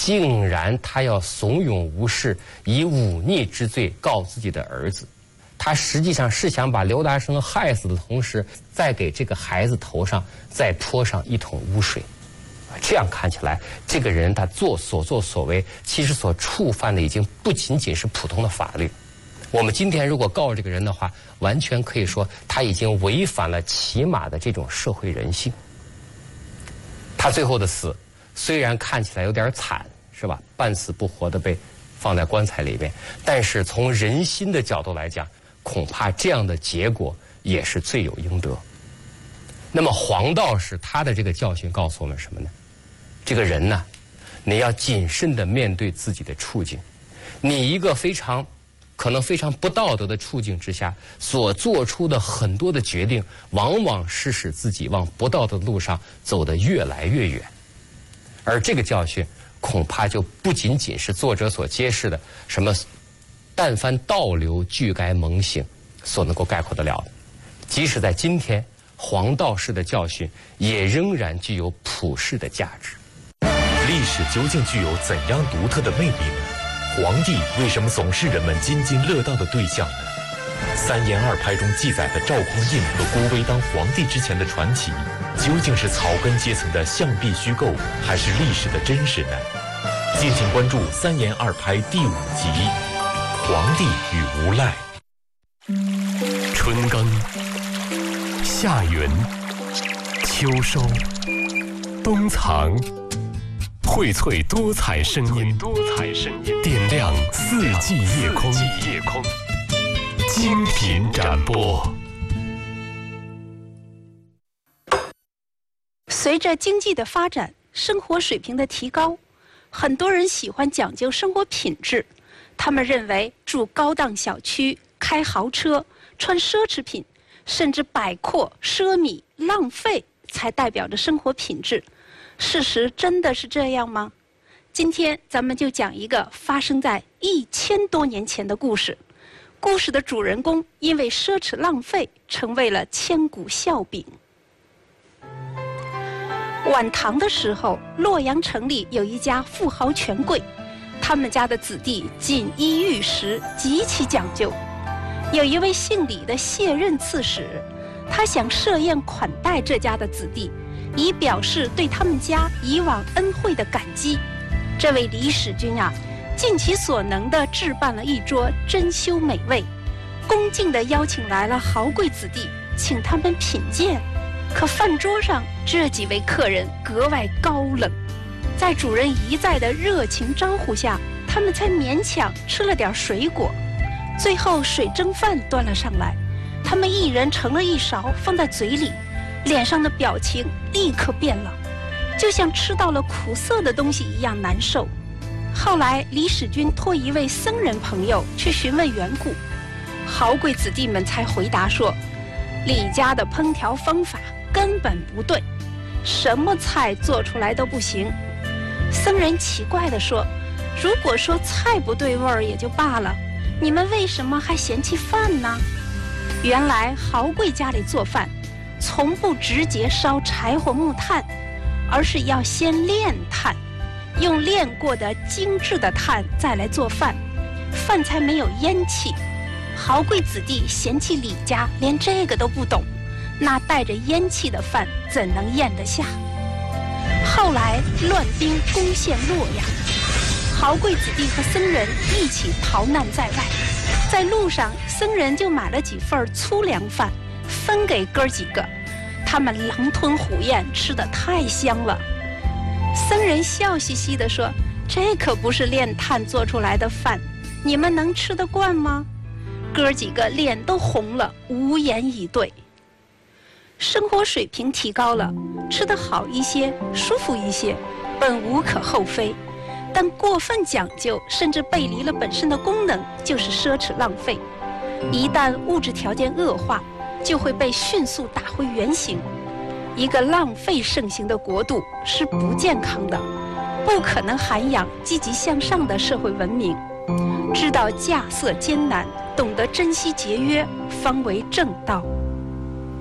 竟然他要怂恿吴氏以忤逆之罪告自己的儿子。他实际上是想把刘达生害死的同时，再给这个孩子头上再泼上一桶污水。这样看起来，这个人他所作所为，其实所触犯的已经不仅仅是普通的法律。我们今天如果告这个人的话，完全可以说他已经违反了起码的这种社会人性。他最后的死虽然看起来有点惨，是吧？半死不活的被放在棺材里面，但是从人心的角度来讲，恐怕这样的结果也是罪有应得。那么黄道士他的这个教训告诉我们什么呢？这个人呢，你要谨慎地面对自己的处境。你一个可能非常不道德的处境之下所做出的很多的决定，往往是使自己往不道德的路上走得越来越远。而这个教训恐怕就不仅仅是作者所揭示的什么但凡倒流俱该猛醒所能够概括得了的。即使在今天，黄道士的教训也仍然具有普世的价值。 历史究竟具有怎样独特的魅力呢？皇帝为什么总是人们津津乐道的对象呢？三言二拍中记载的赵匡胤和郭威当皇帝之前的传奇，究竟是草根阶层的象壁虚构，还是历史的真实呢？敬请关注《三言二拍》第5集《皇帝与无赖》。 春耕、夏耘、秋收、冬藏，荟萃多彩声音，点亮四季夜空，精品展播。 随着经济的发展，生活水平的提高，很多人喜欢讲究生活品质。他们认为住高档小区、开豪车、穿奢侈品，甚至摆阔、奢靡、浪费，才代表着生活品质。事实真的是这样吗？今天咱们就讲一个发生在1000多年前的故事。故事的主人公因为奢侈浪费，成为了千古笑柄。晚唐的时候，洛阳城里有一家富豪权贵，他们家的子弟锦衣玉食，极其讲究。有一位姓李的卸任刺史，他想设宴款待这家的子弟，以表示对他们家以往恩惠的感激。这位李使君啊，尽其所能地置办了一桌珍馐美味，恭敬地邀请来了豪贵子弟，请他们品鉴。可饭桌上这几位客人格外高冷，在主人一再的热情招呼下，他们才勉强吃了点水果。最后水蒸饭端了上来，他们一人盛了一勺放在嘴里，脸上的表情立刻变了，就像吃到了苦涩的东西一样难受。后来李使君托一位僧人朋友去询问缘故，豪贵子弟们才回答说，李家的烹调方法根本不对，什么菜做出来都不行。僧人奇怪地说，如果说菜不对味儿也就罢了，你们为什么还嫌弃饭呢？原来豪贵家里做饭从不直接烧柴火木炭，而是要先炼炭，用炼过的精致的炭再来做饭，饭才没有烟气。豪贵子弟嫌弃李家连这个都不懂，那带着烟气的饭怎能咽得下？后来乱兵攻陷洛阳，豪贵子弟和僧人一起逃难在外，在路上僧人就买了几份粗粮饭分给哥几个，他们狼吞虎咽，吃得太香了。僧人笑嘻嘻地说，这可不是炼炭做出来的饭，你们能吃得惯吗？哥几个脸都红了，无言以对。生活水平提高了，吃得好一些，舒服一些，本无可厚非，但过分讲究，甚至背离了本身的功能，就是奢侈浪费。一旦物质条件恶化，就会被迅速打回原形。一个浪费盛行的国度是不健康的，不可能涵养积极向上的社会文明。知道稼穑艰难，懂得珍惜节约，方为正道。